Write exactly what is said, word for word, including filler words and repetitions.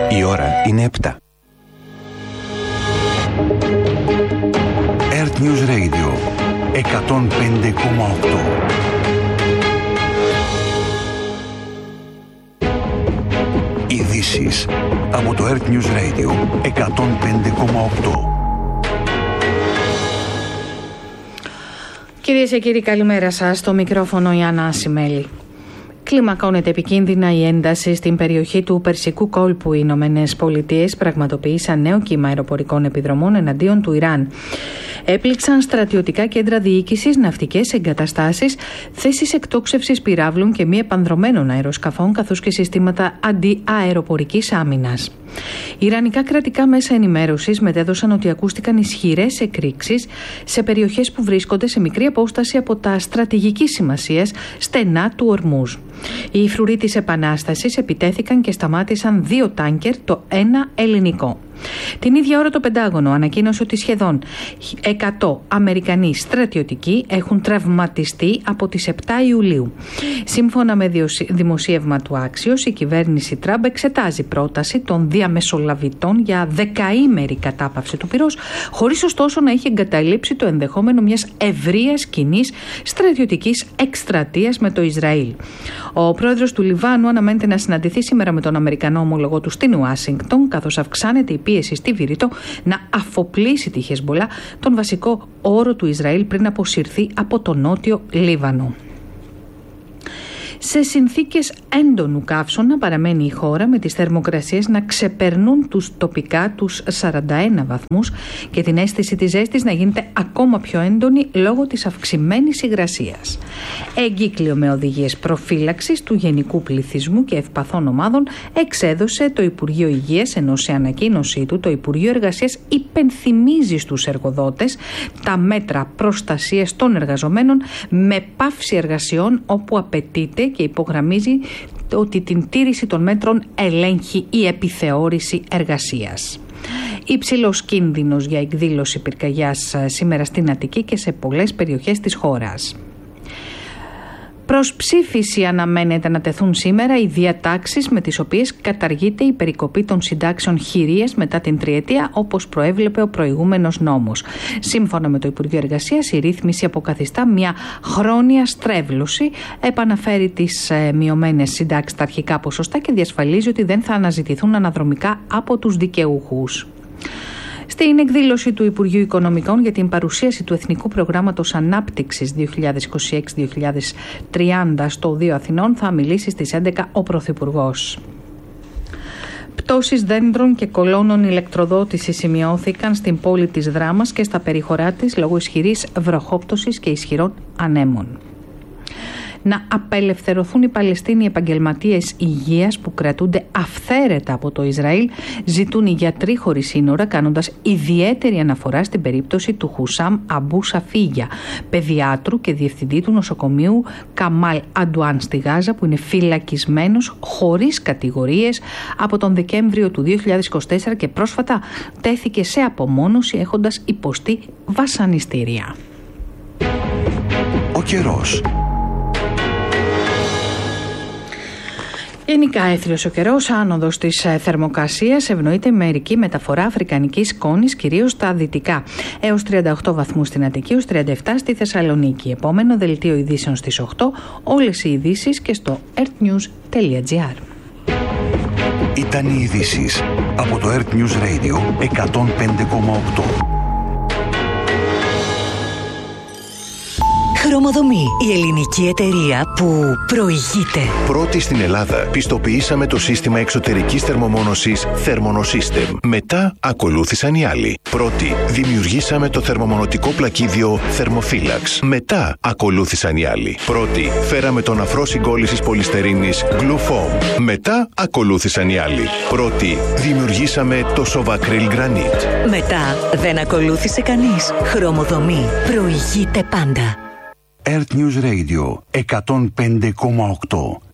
Η ώρα είναι επτά. Earth News Radio εκατόν πέντε κόμμα οκτώ. Ειδήσεις από το Earth News Radio εκατόν πέντε κόμμα οκτώ. Κυρίες και κύριοι, καλημέρα σας. Στο μικρόφωνο η Άννα Ασημέλη. Κλιμακώνεται επικίνδυνα η ένταση στην περιοχή του Περσικού κόλπου. Οι Ηνωμένες Πολιτείες πραγματοποίησαν νέο κύμα αεροπορικών επιδρομών εναντίον του Ιράν. Έπληξαν στρατιωτικά κέντρα διοίκησης, ναυτικές εγκαταστάσεις, θέσεις εκτόξευσης πυράβλων και μη επανδρωμένων αεροσκαφών, καθώς και συστήματα αντιαεροπορικής άμυνας. Ιρανικά κρατικά μέσα ενημέρωσης μετέδωσαν ότι ακούστηκαν ισχυρές εκρήξεις σε περιοχές που βρίσκονται σε μικρή απόσταση από τα στρατηγικής σημασίας στενά του Ορμούζ. Οι φρουροί της Επανάστασης επιτέθηκαν και σταμάτησαν δύο τάνκερ, το ένα ελληνικό. Την ίδια ώρα το Πεντάγωνο ανακοίνωσε ότι σχεδόν εκατό Αμερικανοί στρατιωτικοί έχουν τραυματιστεί από τις επτά Ιουλίου. Σύμφωνα με δημοσίευμα του Άξιος, η κυβέρνηση Τραμπ εξετάζει πρόταση των διαμεσολαβητών για δεκαήμερη κατάπαυση του πυρός, χωρίς ωστόσο να έχει εγκαταλείψει το ενδεχόμενο μιας ευρείας κοινής στρατιωτικής εκστρατείας με το Ισραήλ. Ο πρόεδρος του Λιβάνου αναμένεται να συναντηθεί σήμερα με τον Αμερικανό ομολογό του στην Ουάσιγκτον, καθώς αυξάνεται η πίεση στη Βηρητό να αφοπλίσει τη Χεσμπολά, τον βασικό όρο του Ισραήλ, πριν αποσυρθεί από το νότιο Λίβανο. Σε συνθήκες έντονου καύσωνα παραμένει η χώρα, με τις θερμοκρασίες να ξεπερνούν τους τοπικά τους σαράντα ένα βαθμούς και την αίσθηση της ζέστης να γίνεται ακόμα πιο έντονη λόγω της αυξημένης υγρασίας. Εγκύκλιο με οδηγίες προφύλαξης του γενικού πληθυσμού και ευπαθών ομάδων εξέδωσε το Υπουργείο Υγείας, ενώ σε ανακοίνωσή του το Υπουργείο Εργασίας υπενθυμίζει στους εργοδότες τα μέτρα προστασίας των εργαζομένων με πάυση εργασιών όπου απαιτείται, και υπογραμμίζει ότι την τήρηση των μέτρων ελέγχει η επιθεώρηση εργασίας. Υψηλός κίνδυνος για εκδήλωση πυρκαγιάς σήμερα στην Αττική και σε πολλές περιοχές της χώρας. Προς ψήφιση αναμένεται να τεθούν σήμερα οι διατάξεις με τις οποίες καταργείται η περικοπή των συντάξεων χειρίας μετά την τριετία, όπως προέβλεπε ο προηγούμενος νόμος. Σύμφωνα με το Υπουργείο Εργασίας, η ρύθμιση αποκαθιστά μια χρόνια στρέβλωση, επαναφέρει τις ε, μειωμένες συντάξεις στα αρχικά ποσοστά και διασφαλίζει ότι δεν θα αναζητηθούν αναδρομικά από τους δικαιούχους. Στην εκδήλωση του Υπουργείου Οικονομικών για την παρουσίαση του Εθνικού Προγράμματος Ανάπτυξης δύο χιλιάδες είκοσι έξι με δύο χιλιάδες τριάντα στο Οδείο Αθηνών θα μιλήσει στις έντεκα ο Πρωθυπουργός. Πτώσεις δέντρων και κολόνων ηλεκτροδότησης σημειώθηκαν στην πόλη της Δράμας και στα περιχωρά της λόγω ισχυρής βροχόπτωσης και ισχυρών ανέμων. Να απελευθερωθούν οι Παλαιστίνοι επαγγελματίες υγείας που κρατούνται αυθαίρετα από το Ισραήλ, ζητούν οι γιατροί χωρίς σύνορα, κάνοντας ιδιαίτερη αναφορά στην περίπτωση του Χουσάμ Αμπού Σαφίγια, παιδιάτρου και διευθυντή του νοσοκομείου Καμάλ Αντουάν στη Γάζα, που είναι φυλακισμένος χωρίς κατηγορίες από τον Δεκέμβριο του δύο χιλιάδες είκοσι τέσσερα και πρόσφατα τέθηκε σε απομόνωση έχοντας υποστεί βασανιστήρια. Ο καιρός. Γενικά έθριος ο καιρός, άνοδος της θερμοκρασίας, ευνοείται μερική μεταφορά αφρικανικής σκόνης, κυρίως στα δυτικά. Έως τριάντα οκτώ βαθμούς στην Αττική, έως τριάντα επτά στη Θεσσαλονίκη. Επόμενο δελτίο ειδήσεων στις οκτώ, όλες οι ειδήσεις και στο earthnews τελεία gr. Ήταν οι ειδήσεις από το Earth News Radio εκατόν πέντε κόμμα οκτώ. Χρωμοδομή, η ελληνική εταιρεία που προηγείται. Πρώτη στην Ελλάδα πιστοποιήσαμε το σύστημα εξωτερικής θερμομόνωσης Thermonosystem. Μετά ακολούθησαν οι άλλοι. Πρώτη δημιουργήσαμε το θερμομονωτικό πλακίδιο Thermophilax. Μετά ακολούθησαν οι άλλοι. Πρώτη φέραμε τον αφρό συγκόλλησης πολυστερίνης Glufoam. Μετά ακολούθησαν οι άλλοι. Πρώτη δημιουργήσαμε το Sovacryl Granite. Μετά δεν ακολούθησε κανείς. Χρωμοδομή προηγείται πάντα. Earth News Radio εκατόν πέντε κόμμα οκτώ.